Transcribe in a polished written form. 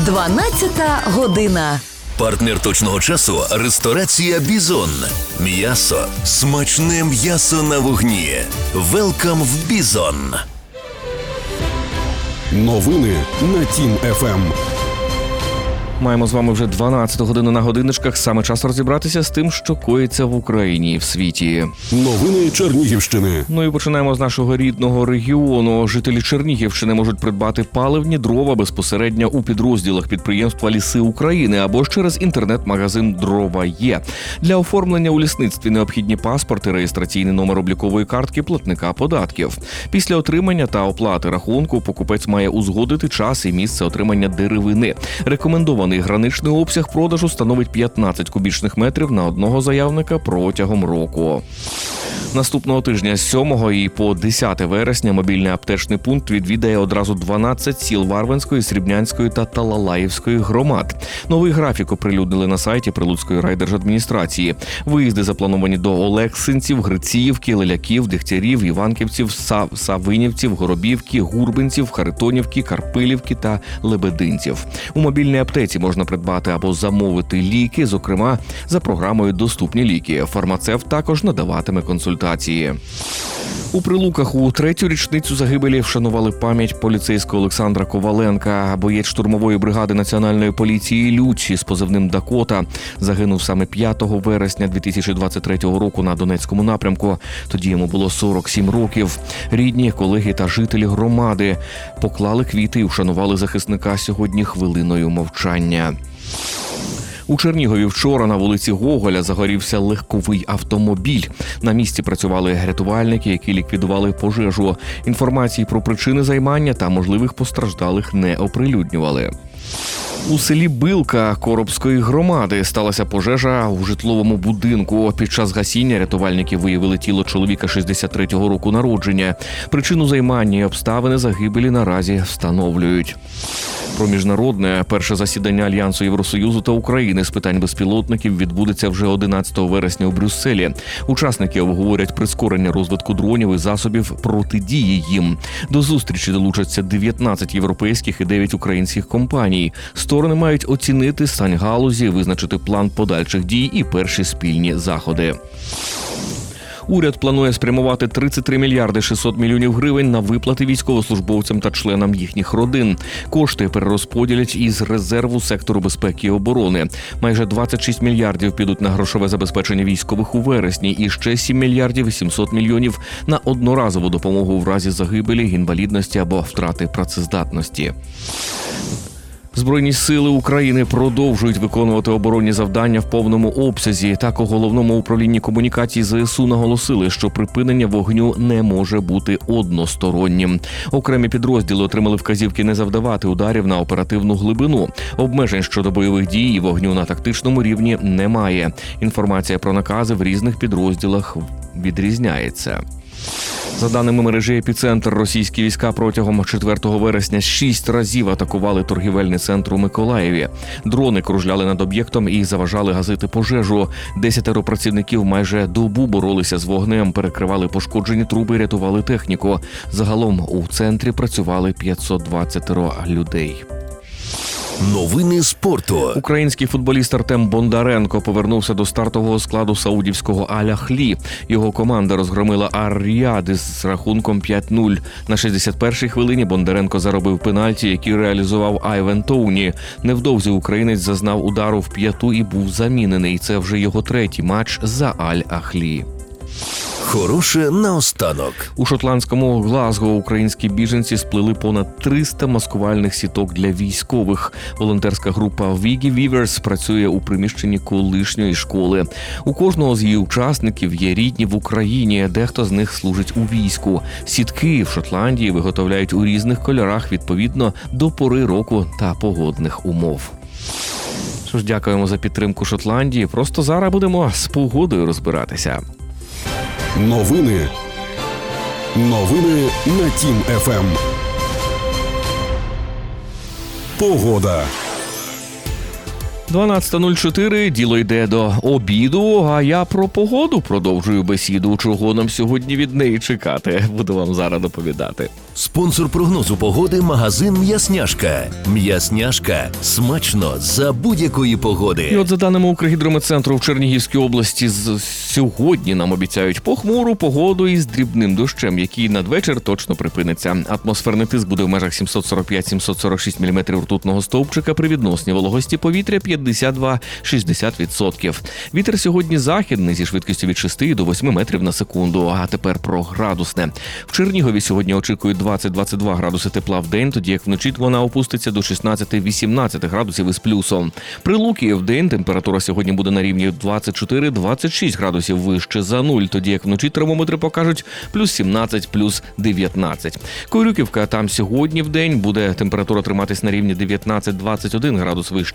12 година. Партнер точного часу – ресторація «Бізон». М'ясо. Смачне м'ясо на вогні. Велкам в «Бізон». Новини на Тім ФМ. Маємо з вами вже 12 годину на годинничках. Саме час розібратися з тим, що коїться в Україні і в світі. Новини Чернігівщини. Ну і починаємо з нашого рідного регіону. Жителі Чернігівщини можуть придбати паливні дрова безпосередньо у підрозділах підприємства «Ліси України» або ж через інтернет-магазин «Дрова Є». Для оформлення у лісництві необхідні паспорти, реєстраційний номер облікової картки платника податків. Після отримання та оплати рахунку покупець має узгодити час і місце отримання деревини. Рекомендований граничний обсяг продажу становить 15 кубічних метрів на одного заявника протягом року. Наступного тижня з 7 і по 10 вересня мобільний аптечний пункт відвідає одразу 12 сіл Варвинської, Срібнянської та Талалаївської громад. Новий графік оприлюднили на сайті Прилуцької райдержадміністрації. Виїзди заплановані до Олексинців, Гриціївки, Леляків, Дегтярів, Іванківців, Савинівців, Горобівки, Гурбинців, Харитонівки, Карпилівки та Лебединців. У мобільній аптеці можна придбати або замовити ліки, зокрема за програмою «Доступні ліки». Фармацевт також надаватиме консультації. У Прилуках у третю річницю загибелі вшанували пам'ять поліцейського Олександра Коваленка. Боєць штурмової бригади Національної поліції «Лють» із позивним «Дакота» загинув саме 5 вересня 2023 року на Донецькому напрямку. Тоді йому було 47 років. Рідні, колеги та жителі громади поклали квіти і вшанували захисника сьогодні хвилиною мовчання. У Чернігові вчора на вулиці Гоголя загорівся легковий автомобіль. На місці працювали рятувальники, які ліквідували пожежу. Інформації про причини займання та можливих постраждалих не оприлюднювали. У селі Билка Коробської громади сталася пожежа у житловому будинку. Під час гасіння рятувальники виявили тіло чоловіка 63-го року народження. Причину займання і обставини загибелі наразі встановлюють. Про міжнародне перше засідання Альянсу Євросоюзу та України з питань безпілотників відбудеться вже 11 вересня у Брюсселі. Учасники обговорять прискорення розвитку дронів і засобів протидії їм. До зустрічі долучаться 19 європейських і 9 українських компаній. Сторони мають оцінити стан галузі, визначити план подальших дій і перші спільні заходи. Уряд планує спрямувати 33 мільярди 600 мільйонів гривень на виплати військовослужбовцям та членам їхніх родин. Кошти перерозподілять із резерву сектору безпеки і оборони. Майже 26 мільярдів підуть на грошове забезпечення військових у вересні і ще 7 мільярдів 800 мільйонів на одноразову допомогу в разі загибелі, інвалідності або втрати працездатності. Збройні сили України продовжують виконувати оборонні завдання в повному обсязі. Так, у Головному управлінні комунікацій ЗСУ наголосили, що припинення вогню не може бути одностороннім. Окремі підрозділи отримали вказівки не завдавати ударів на оперативну глибину. Обмежень щодо бойових дій і вогню на тактичному рівні немає. Інформація про накази в різних підрозділах відрізняється. За даними мережі «Епіцентр», російські війська протягом 4 вересня 6 разів атакували торгівельний центр у Миколаєві. Дрони кружляли над об'єктом і заважали гасити пожежу. 10 працівників майже добу боролися з вогнем, перекривали пошкоджені труби і рятували техніку. Загалом у центрі працювали 520 людей. Новини спорту. Український футболіст Артем Бондаренко повернувся до стартового складу саудівського Аль-Ахлі. Його команда розгромила Ар-Ріад із рахунком 5-0. На 61-й хвилині Бондаренко заробив пенальті, який реалізував Айвен Тоуні. Невдовзі українець зазнав удару в п'яту і був замінений. Це вже його третій матч за Аль-Ахлі. Хороше наостанок. У шотландському Глазго українські біженці сплели понад 300 маскувальних сіток для військових. Волонтерська група Wiggy Weavers працює у приміщенні колишньої школи. У кожного з її учасників є рідні в Україні, дехто з них служить у війську. Сітки в Шотландії виготовляють у різних кольорах відповідно до пори року та погодних умов. Що ж, дякуємо за підтримку Шотландії. Просто зараз будемо з погодою розбиратися. Новини на Тім ФМ. Погода. 12:04, діло йде до обіду, а я про погоду продовжую бесіду. Чого нам сьогодні від неї чекати, буду вам зараз доповідати. Спонсор прогнозу погоди – магазин «М'ясняшка». «М'ясняшка» – смачно за будь-якої І погоди. от за даними Укргідрометцентру, в Чернігівській області сьогодні нам обіцяють похмуру погоду із дрібним дощем, який надвечір точно припиниться. Атмосферний тиск буде в межах 745-746 мм ртутного стовпчика при відносній вологості повітря 52-60%. Вітер сьогодні західний зі швидкістю від 6 до 8 метрів на секунду. А тепер про градусне. В Чернігові сьогодні очікують 20-22 градуси тепла в день, тоді як вночі вона опуститься до 16-18 градусів із плюсом. При Луки в день температура сьогодні буде на рівні 24-26 градусів вище за нуль, тоді як вночі термометри покажуть плюс 17, плюс 19. Корюківка, там сьогодні в день буде температура триматись на рівні 19-21 градус вище